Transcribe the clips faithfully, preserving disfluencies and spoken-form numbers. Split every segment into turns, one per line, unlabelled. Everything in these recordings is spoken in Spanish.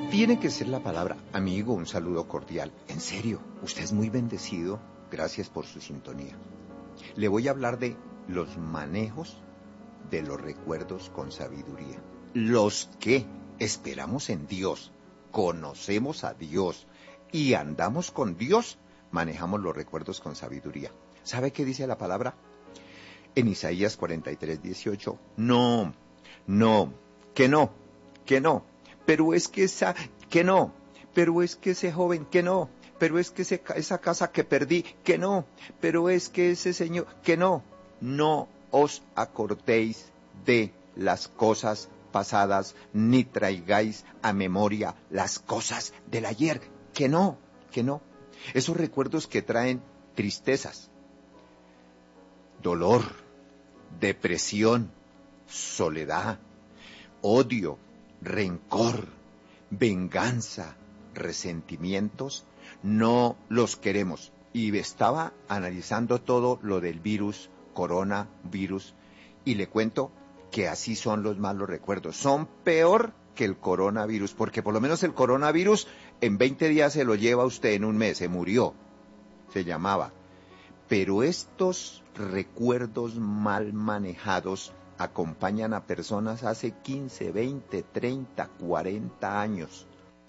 Tiene que ser la palabra amigo, un saludo cordial. En serio, usted es muy bendecido. Gracias por su sintonía. Le voy a hablar de los manejos de los recuerdos con sabiduría. Los que esperamos en Dios, conocemos a Dios y andamos con Dios, manejamos los recuerdos con sabiduría. ¿Sabe qué dice la palabra? En Isaías cuarenta y tres, dieciocho. No, no, que no, que no. Pero es que esa, que no. Pero es que ese joven, que no. Pero es que ese, esa casa que perdí, que no. Pero es que ese señor, que no. No os acordéis de las cosas pasadas, ni traigáis a memoria las cosas del ayer. Que no, que no. Esos recuerdos que traen tristezas, dolor, depresión, soledad, odio, rencor, venganza, resentimientos, no los queremos. Y estaba analizando todo lo del virus, coronavirus, y le cuento que así son los malos recuerdos. Son peor que el coronavirus, porque por lo menos el coronavirus en veinte días se lo lleva usted, en un mes, se murió, se llamaba. Pero estos recuerdos mal manejados acompañan a personas hace quince, veinte, treinta, cuarenta años.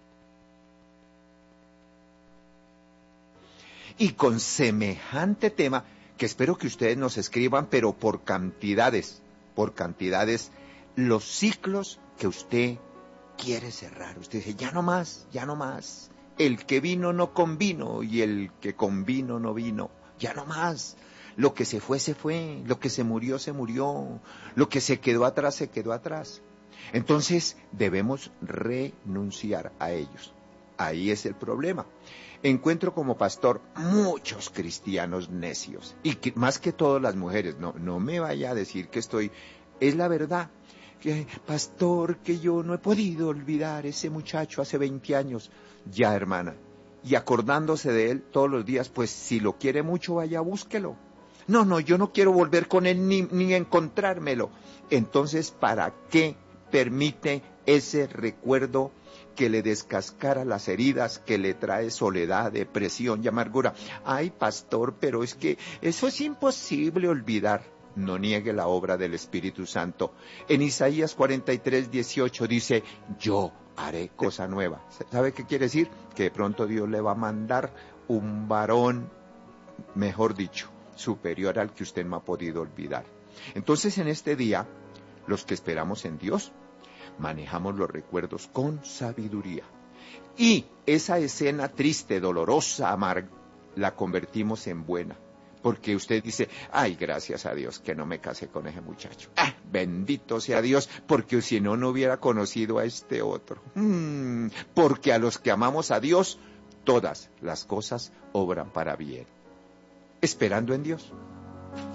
Y con semejante tema, que espero que ustedes nos escriban, pero por cantidades, por cantidades, los ciclos que usted quiere cerrar. Usted dice, ya no más, ya no más. El que vino no convino y el que convino no vino. Ya no más. Lo que se fue, se fue. Lo que se murió, se murió. Lo que se quedó atrás, se quedó atrás. Entonces, debemos renunciar a ellos. Ahí es el problema. Encuentro como pastor muchos cristianos necios. Y que, más que todas las mujeres. No, no me vaya a decir que estoy... Es la verdad. Que, pastor, que yo no he podido olvidar ese muchacho hace veinte años. Ya, hermana. Y acordándose de él todos los días, pues si lo quiere mucho, vaya, búsquelo. No, no, yo no quiero volver con él ni, ni encontrármelo. Entonces, ¿para qué permite ese recuerdo que le descascara las heridas, que le trae soledad, depresión y amargura? Ay, pastor, pero es que eso es imposible olvidar. No niegue la obra del Espíritu Santo. En Isaías cuarenta y tres, dieciocho dice, yo haré cosa nueva. ¿Sabe qué quiere decir? Que de pronto Dios le va a mandar un varón, mejor dicho, superior al que usted no ha podido olvidar. Entonces, en este día, los que esperamos en Dios, manejamos los recuerdos con sabiduría. Y esa escena triste, dolorosa, amarga, la convertimos en buena. Porque usted dice, ay, gracias a Dios que no me casé con ese muchacho. Ah, bendito sea Dios, porque si no, no hubiera conocido a este otro. Mm, porque a los que amamos a Dios, todas las cosas obran para bien. Esperando en Dios.